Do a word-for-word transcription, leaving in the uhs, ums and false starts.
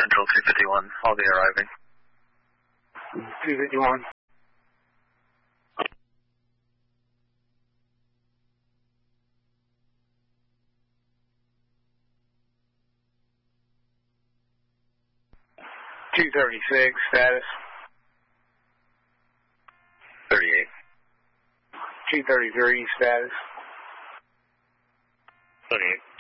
Central two fifty-one, I'll be arriving. two fifty-one. two thirty-six, status. thirty-eight. two thirty-three, status. thirty-eight.